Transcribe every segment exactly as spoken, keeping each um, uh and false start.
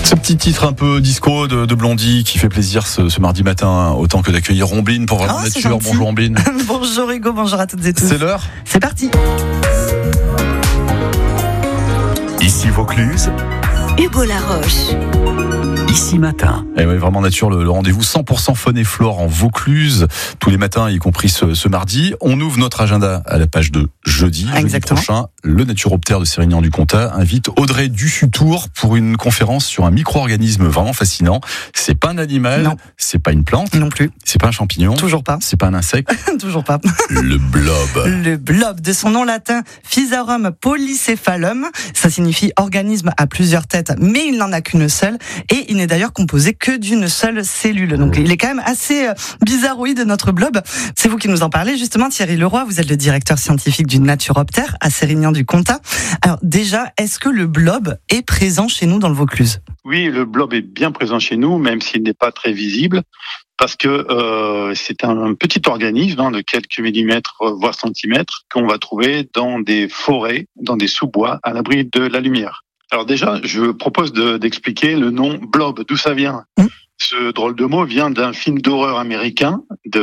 Ce petit titre un peu disco de, de Blondie qui fait plaisir ce, ce mardi matin, autant que d'accueillir Omblin pour Vraiment oh, Nature. Bonjour Omblin. Bonjour Hugo, bonjour à toutes et tous. C'est l'heure. C'est parti. Ici Vaucluse, Hugo Laroche. Ici Matin. Et oui, Vraiment Nature, le, le rendez-vous cent pour cent faune et flore en Vaucluse, tous les matins, y compris ce, ce mardi. On ouvre notre agenda à la page de jeudi. Exactement. Jeudi prochain, le naturoptère de Sérignan-du-Comtat invite Audrey Dussutour pour une conférence sur un micro-organisme vraiment fascinant. C'est pas un animal, non. C'est pas une plante, Non plus. C'est pas un champignon, Toujours pas. C'est pas un insecte, Toujours pas. Le blob. Le blob, de son nom latin Physarum polycéphalum, ça signifie organisme à plusieurs têtes, mais il n'en a qu'une seule, et il n'est d'ailleurs composé que d'une seule cellule. Donc il est quand même assez bizarroïde notre blob. C'est vous qui nous en parlez justement, Thierry Leroy, vous êtes le directeur scientifique du Naturoptère à Sérignan-du-Comtat. Alors déjà, est-ce que le blob est présent chez nous dans le Vaucluse ? Oui, le blob est bien présent chez nous, même s'il n'est pas très visible, parce que euh, c'est un petit organisme hein, de quelques millimètres, voire centimètres, qu'on va trouver dans des forêts, dans des sous-bois, à l'abri de la lumière. Alors déjà, je propose de, d'expliquer le nom blob, d'où ça vient. Mmh. Ce drôle de mot vient d'un film d'horreur américain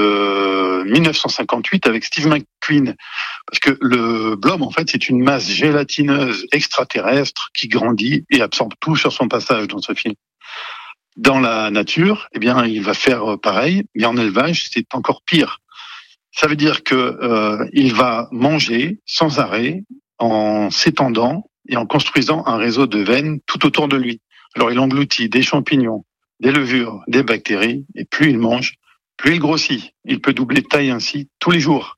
de dix-neuf cent cinquante-huit avec Steve McQueen. Parce que le blob, en fait, c'est une masse gélatineuse extraterrestre qui grandit et absorbe tout sur son passage dans ce film. Dans la nature, eh bien, il va faire pareil, mais en élevage, c'est encore pire. Ça veut dire que euh, il va manger sans arrêt, en s'étendant et en construisant un réseau de veines tout autour de lui. Alors, il engloutit des champignons, des levures, des bactéries, et plus il mange, plus il grossit. Il peut doubler de taille ainsi tous les jours.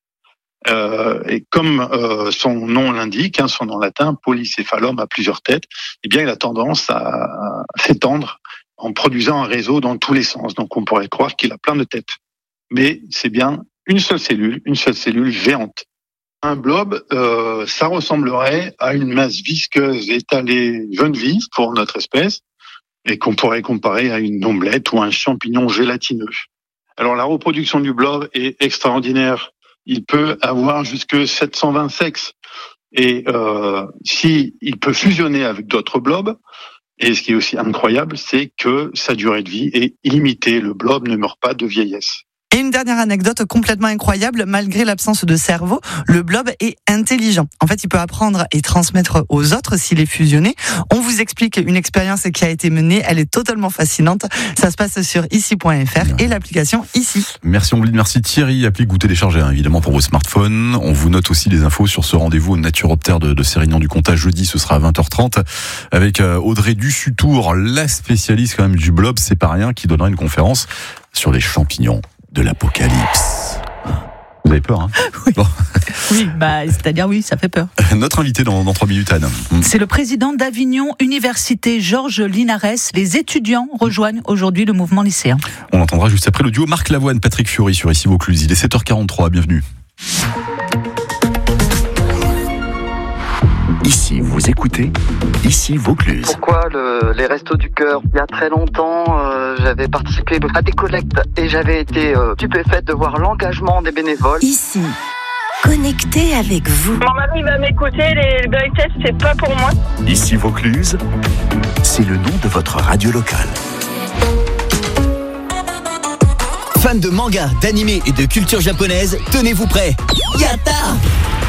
Euh, et comme euh, son nom l'indique, hein, son nom latin, polycéphalum, à plusieurs têtes, eh bien, il a tendance à, à s'étendre en produisant un réseau dans tous les sens. Donc, on pourrait croire qu'il a plein de têtes. Mais c'est bien une seule cellule, une seule cellule géante. Un blob, euh, ça ressemblerait à une masse visqueuse étalée jeune vive pour notre espèce et qu'on pourrait comparer à une omelette ou un champignon gélatineux. Alors la reproduction du blob est extraordinaire. Il peut avoir jusque sept cent vingt sexes et euh, si il peut fusionner avec d'autres blobs, et ce qui est aussi incroyable, c'est que sa durée de vie est illimitée. Le blob ne meurt pas de vieillesse. Et une dernière anecdote complètement incroyable, malgré l'absence de cerveau, le blob est intelligent. En fait, il peut apprendre et transmettre aux autres s'il est fusionné. On vous explique une expérience qui a été menée, elle est totalement fascinante. Ça se passe sur ici point f r et l'application Ici. Merci Omblin, merci Thierry. Appli Goûter téléchargé hein, évidemment pour vos smartphones. On vous note aussi les infos sur ce rendez-vous au Naturoptère de, de Sérignan-du-Comtat jeudi, ce sera à vingt heures trente avec Audrey Dussutour, la spécialiste quand même du blob, c'est pas rien, qui donnera une conférence sur les champignons de l'apocalypse. Vous avez peur, hein ? Oui. Bon. Oui, bah, c'est-à-dire oui, ça fait peur. Notre invité dans, dans trois minutes, Anne. C'est le président d'Avignon Université, Georges Linares. Les étudiants rejoignent aujourd'hui le mouvement lycéen. On entendra juste après le duo Marc Lavoine, Patrick Fiori sur Ici Vaucluse. Il est sept heures quarante-trois, bienvenue. Ici, vous écoutez Ici Vaucluse. Pourquoi le, les Restos du Cœur ? Il y a très longtemps, euh, j'avais participé à des collectes et j'avais été euh, stupéfaite de voir l'engagement des bénévoles. Ici, connecté avec vous. Mon mari va m'écouter, les blind tests, c'est pas pour moi. Ici Vaucluse, c'est le nom de votre radio locale. Fans de manga, d'animé et de culture japonaise, tenez-vous prêts. Yatta!